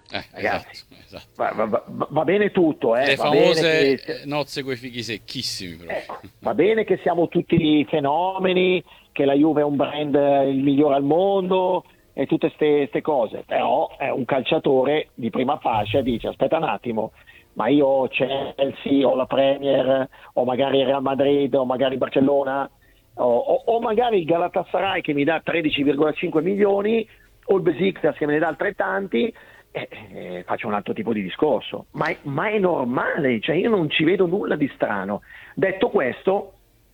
Ragazzi, Esatto. va bene tutto, Le va bene famose che, nozze coi fichi secchissimi proprio. ecco, va bene che siamo tutti fenomeni, che la Juve è un brand il migliore al mondo e tutte queste cose, però è un calciatore di prima fascia dice aspetta un attimo, ma io ho Chelsea, ho la Premier, o magari il Real Madrid, o magari Barcellona, o magari il Galatasaray che mi dà 13,5 milioni, o il Besiktas che me ne dà altrettanti, faccio un altro tipo di discorso. Ma è normale, cioè io non ci vedo nulla di strano. Detto questo,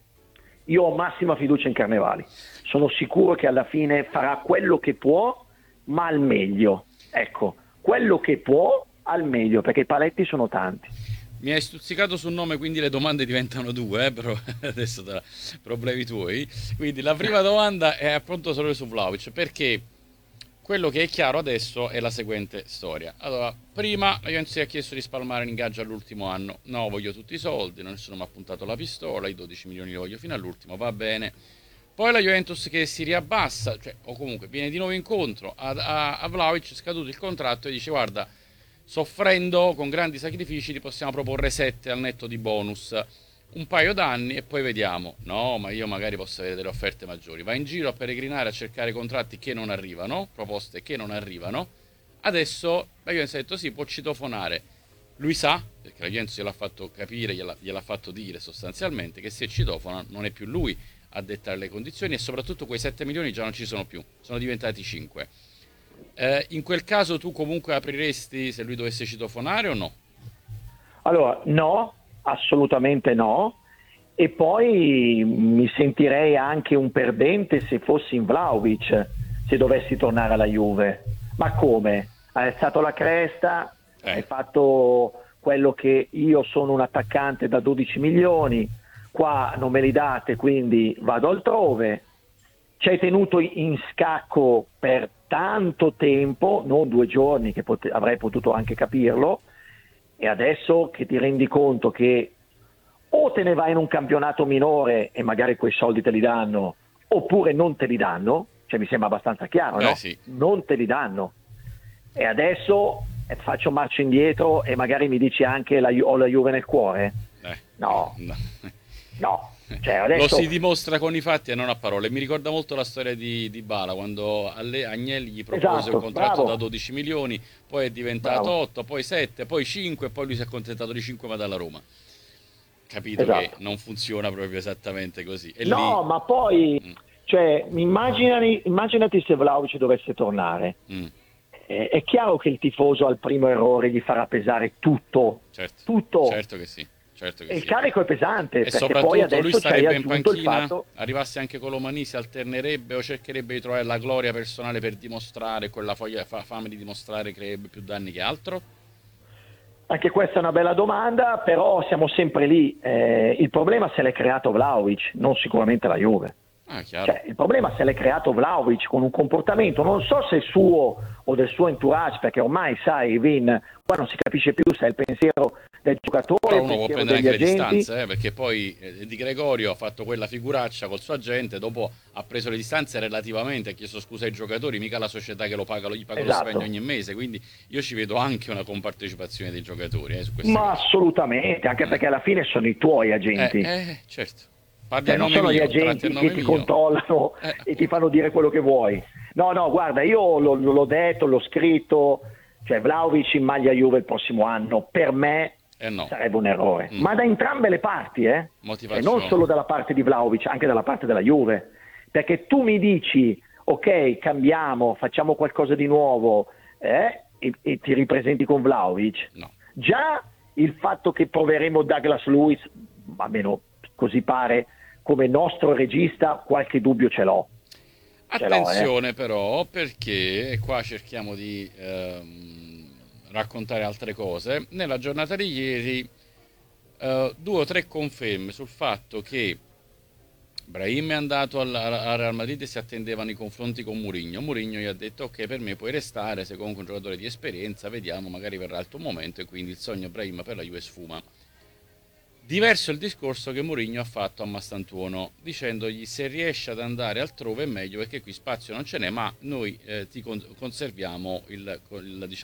io ho massima fiducia in Carnevali. Sono sicuro che alla fine farà quello che può, ma al meglio. Ecco, quello che può al meglio, perché i paletti sono tanti. Mi hai stuzzicato sul nome, quindi le domande diventano due, però adesso problemi tuoi. Quindi la prima domanda è appunto solo su Vlahovic, perché quello che è chiaro adesso è la seguente storia. Allora, prima la Juventus ha chiesto di spalmare l'ingaggio all'ultimo anno. No, voglio tutti i soldi, nessuno mi ha puntato la pistola, i 12 milioni li voglio fino all'ultimo, va bene. Poi la Juventus che si riabbassa, cioè, o comunque viene di nuovo incontro a Vlahovic, scaduto il contratto, e dice guarda, soffrendo con grandi sacrifici ti possiamo proporre 7 al netto di bonus, un paio d'anni e poi vediamo. No, ma io magari posso avere delle offerte maggiori. Va in giro a peregrinare a cercare contratti che non arrivano, proposte che non arrivano. Adesso la Juventus ha detto sì, può citofonare. Lui sa, perché la Juventus gliel'ha fatto capire, gliel'ha fatto dire sostanzialmente, che se citofona non è più lui a dettare le condizioni, e soprattutto quei 7 milioni già non ci sono più, sono diventati 5. In quel caso tu comunque apriresti se lui dovesse citofonare o no? Allora, no, assolutamente no. E poi mi sentirei anche un perdente se fossi in Vlahovic, se dovessi tornare alla Juve. Ma come? Hai alzato la cresta, hai Eh, fatto quello che io sono un attaccante da 12 milioni, qua non me li date, quindi vado altrove. Ci hai tenuto in scacco per tanto tempo, non 2 giorni, che avrei potuto anche capirlo, e adesso che ti rendi conto che o te ne vai in un campionato minore e magari quei soldi te li danno, oppure non te li danno, cioè mi sembra abbastanza chiaro, beh no? sì. Non te li danno. E adesso faccio marcia indietro e magari mi dici anche ho la Juve nel cuore? No, No. no. Cioè Lo adesso, si dimostra con i fatti e non a parole. Mi ricorda molto la storia di Bala, quando Agnelli gli propose un esatto, contratto da bravo, 12 milioni, poi è diventato bravo, 8, poi 7, poi 5, e poi lui si è accontentato di 5 ma dalla Roma. Capito che esatto. non funziona proprio esattamente così. E lì... No, ma poi, mm, cioè, immaginati se Vlahovic dovesse tornare. mm, È chiaro che il tifoso al primo errore gli farà pesare tutto, certo, tutto. certo che sì, certo che E il sì. carico è pesante E perché poi soprattutto lui adesso ci hai starebbe in aggiunto il panchina, fatto. arrivasse anche Colomani, si alternerebbe o cercherebbe di trovare la gloria personale per dimostrare, quella fame di dimostrare, creerebbe più danni che altro? Anche questa è una bella domanda, però siamo sempre lì. Il problema se l'è creato Vlahovic, non sicuramente la Juve. Ah, chiaro. Cioè, il problema se l'è creato Vlahovic con un comportamento, non so se è suo o del suo entourage, perché ormai sai, Vin, qua non si capisce più se è il pensiero del giocatore, Però il uno può pensiero prendere degli anche le agenti. distanze, perché poi Di Gregorio ha fatto quella figuraccia col suo agente, dopo ha preso le distanze relativamente, ha chiesto scusa ai giocatori, mica la società che lo paga, gli paga lo stipendio Esatto. ogni mese, quindi io ci vedo anche una compartecipazione dei giocatori su queste Ma cose. assolutamente, anche Mm. perché alla fine sono i tuoi agenti, Certo. Parli a cioè non nome sono gli mio, tratti a agenti che nome ti mio. controllano e ti fanno Appunto. dire quello che vuoi. No, no, guarda, io l'ho detto, l'ho scritto, cioè Vlahovic in maglia Juve il prossimo anno per me Eh no. sarebbe un errore, Mm. ma da entrambe le parti, Mo ti cioè non faccio... solo dalla parte di Vlahovic, anche dalla parte della Juve, perché tu mi dici ok, cambiamo, facciamo qualcosa di nuovo e ti ripresenti con Vlahovic, No. già il fatto che proveremo Douglas Lewis, almeno così pare, come nostro regista, qualche dubbio ce l'ho. Ce l'ho, Attenzione però, perché e qua cerchiamo di raccontare altre cose. Nella giornata di ieri, 2 o 3 conferme sul fatto che Brahim è andato al Real Madrid e si attendevano i confronti con Mourinho. Mourinho gli ha detto ok, per me puoi restare, sei comunque un giocatore di esperienza, vediamo, magari verrà il tuo momento, e quindi il sogno Brahim per la Juve sfuma. Diverso il discorso che Mourinho ha fatto a Mastantuono, dicendogli se riesci ad andare altrove è meglio, perché qui spazio non ce n'è, ma noi ti conserviamo